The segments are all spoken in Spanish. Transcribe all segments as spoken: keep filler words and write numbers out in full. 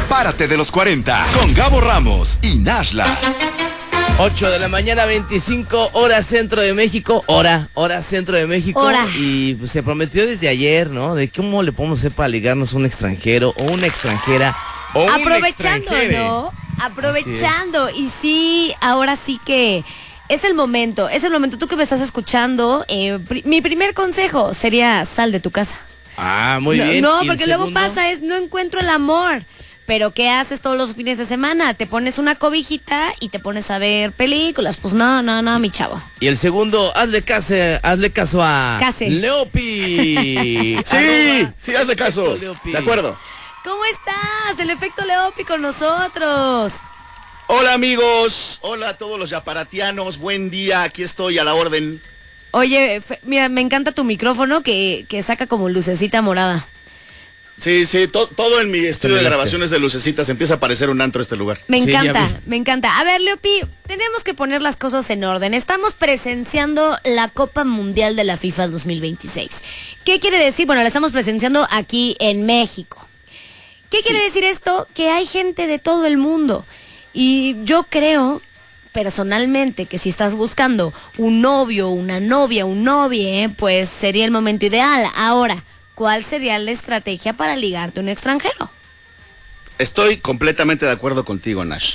Apárate de los cuarenta con Gabo Ramos y Nashla. ocho de la mañana, veinticinco horas centro de México, hora, hora centro de México. Hora. Y pues, se prometió desde ayer, ¿no? De cómo le podemos hacer para ligarnos a un extranjero o una extranjera o un Aprovechando, extranjere. ¿no? Aprovechando. Y sí, ahora sí que es el momento, es el momento. Tú que me estás escuchando, eh, pri- mi primer consejo sería sal de tu casa. Ah, muy no, bien. No, ¿Y el porque luego segundo? pasa, es no encuentro el amor. Pero ¿qué haces todos los fines de semana? Te pones una cobijita y te pones a ver películas. Pues no, no, no, mi chavo. Y el segundo, hazle caso, hazle caso a Case. Leopi. Sí, Arroba sí, hazle caso. efecto Leopi. De acuerdo. ¿Cómo estás? El efecto Leopi con nosotros. Hola amigos, hola a todos los yaparatianos, buen día, aquí estoy a la orden. Oye, fe- mira, me encanta tu micrófono que, que saca como lucecita morada. Sí, sí, to- todo en mi estudio de Celeste. grabaciones de lucecitas empieza a parecer un antro este lugar. Me Sí, ya encanta, vi. me encanta. A ver, Leopi, tenemos que poner las cosas en orden. Estamos presenciando la Copa Mundial de la FIFA dos mil veintiséis. ¿Qué quiere decir? Bueno, la estamos presenciando aquí en México. ¿Qué quiere decir esto? Que hay gente de todo el mundo. Y yo creo, personalmente, que si estás buscando un novio, una novia, un novie, pues sería el momento ideal. Ahora, ¿cuál sería la estrategia para ligarte a un extranjero? Estoy completamente de acuerdo contigo, Nash.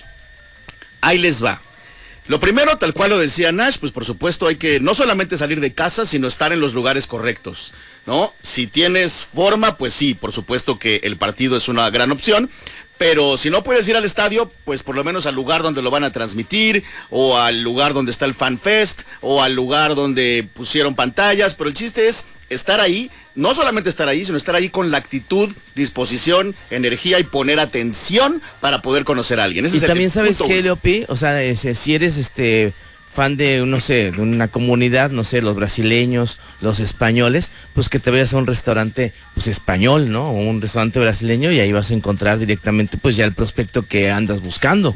Ahí les va. Lo primero, tal cual lo decía Nash, pues por supuesto hay que no solamente salir de casa, sino estar en los lugares correctos, ¿no? Si tienes forma, pues sí, por supuesto que el partido es una gran opción, pero si no puedes ir al estadio, pues por lo menos al lugar donde lo van a transmitir, o al lugar donde está el Fan Fest, o al lugar donde pusieron pantallas, pero el chiste es estar ahí, no solamente estar ahí, sino estar ahí con la actitud, disposición, energía y poner atención para poder conocer a alguien. Ese Y es el también sabes punto qué, uno. Leopi, o sea, es- si eres este fan de, no sé, de una comunidad, no sé, los brasileños, los españoles, pues que te vayas a un restaurante, pues español, ¿no? O un restaurante brasileño y ahí vas a encontrar directamente, pues ya el prospecto que andas buscando.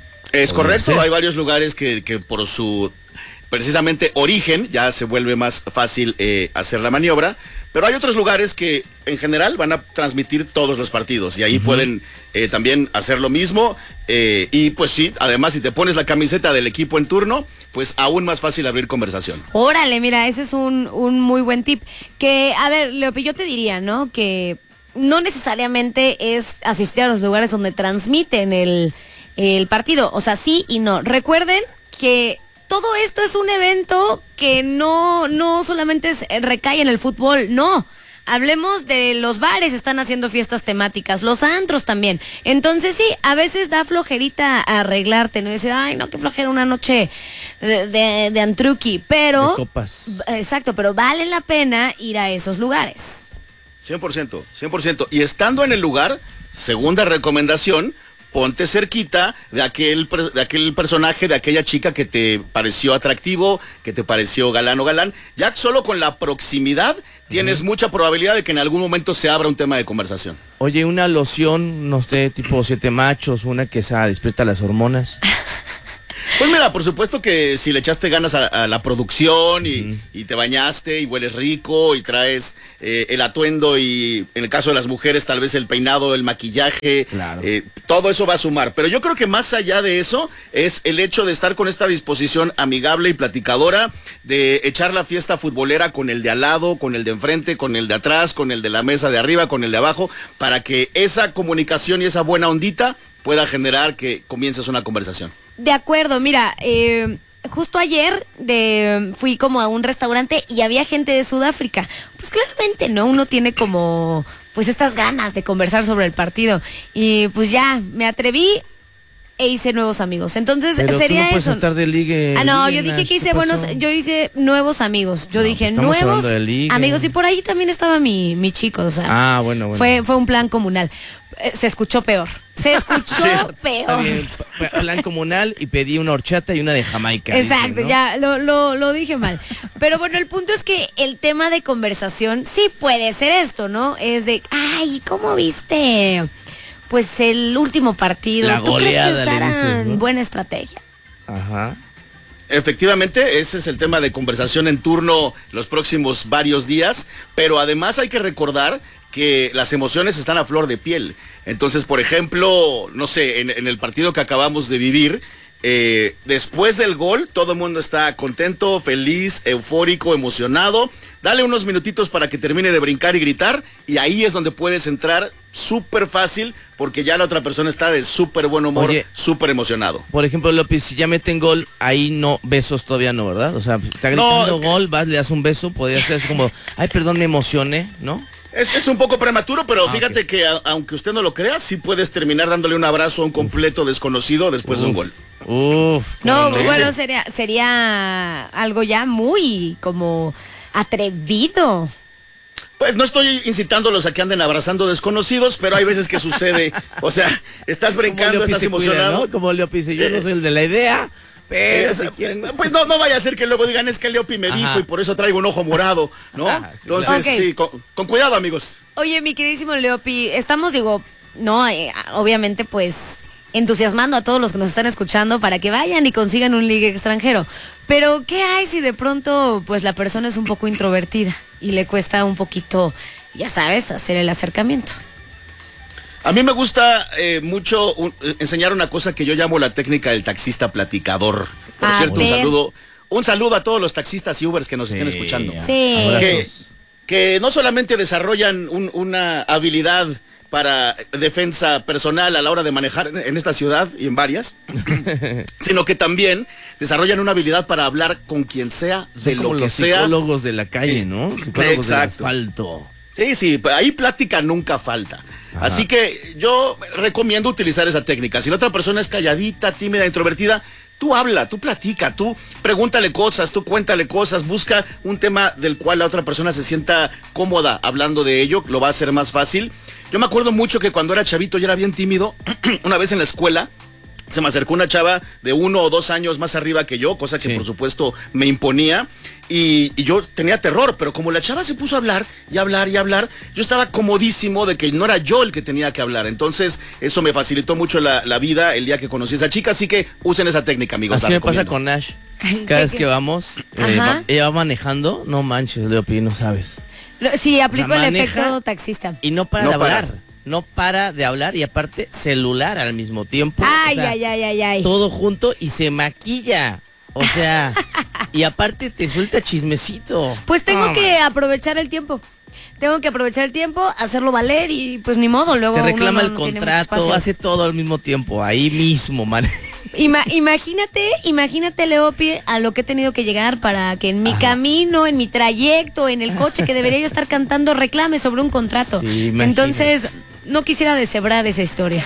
Es Podría correcto, ser. hay varios lugares que, que por su precisamente origen ya se vuelve más fácil eh, hacer la maniobra, pero hay otros lugares que en general van a transmitir todos los partidos y ahí uh-huh. pueden eh, también hacer lo mismo eh, y pues sí, además si te pones la camiseta del equipo en turno, pues aún más fácil abrir conversación. Órale, mira, ese es un, un muy buen tip. Que, a ver, Leopi, yo te diría, ¿no? Que no necesariamente es asistir a los lugares donde transmiten el, el partido, o sea, sí y no. Recuerden que todo esto es un evento que no, no solamente es, recae en el fútbol, no. Hablemos de los bares, están haciendo fiestas temáticas, los antros también. Entonces sí, a veces da flojerita arreglarte, ¿no? Y decir, ay, no, qué flojera una noche de, de, de antruqui, pero... De copas. Exacto, pero vale la pena ir a esos lugares. cien por ciento, cien por ciento. Y estando en el lugar, segunda recomendación, ponte cerquita de aquel, de aquel personaje, de aquella chica que te pareció atractivo, que te pareció galán o galán. Ya solo con la proximidad tienes uh-huh. mucha probabilidad de que en algún momento se abra un tema de conversación. Oye, una loción, no sé, tipo siete machos, una que se despierta las hormonas. Pues mira, por supuesto que si le echaste ganas a, a la producción y, Uh-huh. y te bañaste y hueles rico y traes eh, el atuendo y en el caso de las mujeres tal vez el peinado, el maquillaje, claro. eh, todo eso va a sumar. Pero yo creo que más allá de eso es el hecho de estar con esta disposición amigable y platicadora, de echar la fiesta futbolera con el de al lado, con el de enfrente, con el de atrás, con el de la mesa de arriba, con el de abajo, para que esa comunicación y esa buena ondita pueda generar que comiences una conversación. De acuerdo, mira, eh, justo ayer de, fui como a un restaurante y había gente de Sudáfrica. Pues claramente, ¿no? Uno tiene como, pues estas ganas de conversar sobre el partido. Y pues ya, me atreví e hice nuevos amigos. Entonces, Pero sería tú no puedes eso. estar de ligue. Ah, no, ligue, yo dije Nash, que hice ¿qué buenos, pasó? yo hice nuevos amigos. Yo No, dije pues estamos nuevos hablando de ligue. amigos y por ahí también estaba mi, mi chico, o sea. Ah, bueno, bueno. Fue, fue un plan comunal. Eh, Se escuchó peor. Se escuchó Sí, está peor. bien, p- plan comunal y pedí una horchata y una de Jamaica. Exacto, dije, ¿no? ya lo, lo, lo dije mal. Pero bueno, el punto es que el tema de conversación sí puede ser esto, ¿no? Es de, ay, ¿cómo viste? Pues el último partido. La ¿Tú crees que goleada, le usaran dices, ¿no? buena estrategia? Ajá. Efectivamente, ese es el tema de conversación en turno los próximos varios días, pero además hay que recordar que las emociones están a flor de piel. Entonces, por ejemplo, no sé, en, en el partido que acabamos de vivir, eh, después del gol, todo el mundo está contento, feliz, eufórico, emocionado. Dale unos minutitos para que termine de brincar y gritar, y ahí es donde puedes entrar súper fácil, porque ya la otra persona está de súper buen humor, súper emocionado. Por ejemplo, López, si ya meten gol, ahí no, besos todavía no, ¿verdad? O sea, está gritando no, gol, vas, le das un beso, podría ser así como, ay, perdón, me emocioné, ¿no? Es, es un poco prematuro, pero ah, fíjate okay. que a, aunque usted no lo crea, sí puedes terminar dándole un abrazo a un completo desconocido después Uf. de un gol. Uf. No, no, bueno, sería, sería algo ya muy como atrevido. Pues no estoy incitándolos a que anden abrazando desconocidos, pero hay veces que sucede. O sea, estás brincando, estás emocionado. Cuida, ¿no? Como Leopi, yo eh, no soy el de la idea. Pero, si pues no, no vaya a ser que luego digan, es que Leopi me Ajá. dijo y por eso traigo un ojo morado, ¿no? Entonces, okay. sí, con, con cuidado, amigos. Oye, mi queridísimo Leopi, estamos, digo, no, eh, obviamente, pues, entusiasmando a todos los que nos están escuchando para que vayan y consigan un ligue extranjero. Pero, ¿qué hay si de pronto, pues, la persona es un poco introvertida y le cuesta un poquito, ya sabes, hacer el acercamiento? A mí me gusta eh, mucho un, enseñar una cosa que yo llamo la técnica del taxista platicador. Por a cierto, ver. un saludo, un saludo a todos los taxistas y Ubers que nos sí, estén escuchando. Sí. Que, que no solamente desarrollan un, una habilidad para defensa personal a la hora de manejar en, en esta ciudad y en varias, sino que también desarrollan una habilidad para hablar con quien sea, de Son lo como que los sea. Psicólogos de la calle, ¿no? Psicólogos del asfalto. Sí, sí, ahí plática nunca falta. Ajá. Así que yo recomiendo utilizar esa técnica. Si la otra persona es calladita, tímida, introvertida, tú habla, tú platica, tú pregúntale cosas, tú cuéntale cosas, busca un tema del cual la otra persona se sienta cómoda hablando de ello, lo va a hacer más fácil. Yo me acuerdo mucho que cuando era chavito yo era bien tímido. Una vez en la escuela se me acercó una chava de uno o dos años más arriba que yo, cosa que sí. por supuesto me imponía, y, y yo tenía terror, pero como la chava se puso a hablar y hablar y hablar, yo estaba comodísimo de que no era yo el que tenía que hablar. Entonces eso me facilitó mucho la, la vida el día que conocí a esa chica, así que usen esa técnica, amigos. Así me pasa con Nash. Cada vez que vamos, eh, va, ella va manejando, no manches, Leopi, no sabes. Sí, aplico o sea, el efecto taxista. Y no para no de hablar. Para. No para de hablar y aparte celular al mismo tiempo. Ay, o sea, ay, ay, ay, ay. Todo junto y se maquilla. O sea, y aparte te suelta chismecito. Pues tengo oh, que aprovechar el tiempo. Tengo que aprovechar el tiempo, hacerlo valer y pues ni modo. Luego te reclama uno no, el no contrato, hace todo al mismo tiempo, ahí mismo, man. Ima imagínate, imagínate, Leopi, a lo que he tenido que llegar para que en mi Ajá. camino, en mi trayecto, en el coche que debería yo estar cantando, reclame sobre un contrato. Sí, entonces, no quisiera deshebrar esa historia.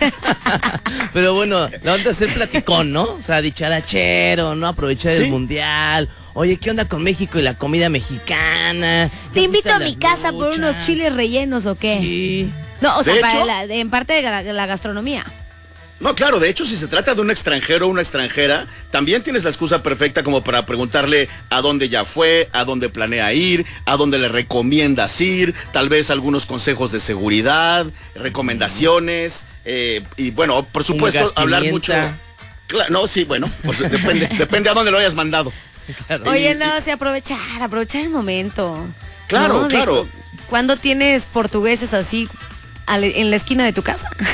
Pero bueno, la onda es ser platicón, ¿no? O sea, dicharachero, ¿no? Aprovechar ¿Sí? el mundial. Oye, ¿qué onda con México y la comida mexicana? Te invito a mi casa luchas? por unos chiles rellenos, ¿o qué? Sí. No, o sea, de para hecho, la, en parte de la, de la gastronomía. No, claro, de hecho, si se trata de un extranjero o una extranjera, también tienes la excusa perfecta como para preguntarle a dónde ya fue, a dónde planea ir, a dónde le recomiendas ir, tal vez algunos consejos de seguridad, recomendaciones, eh, y bueno, por supuesto, hablar mucho. Claro, no, sí, bueno, pues depende, depende a dónde lo hayas mandado. Claro. Oye, y, no, sí, aprovechar, aprovechar el momento. Claro, ¿no? claro. ¿Cuándo tienes portugueses así en la esquina de tu casa?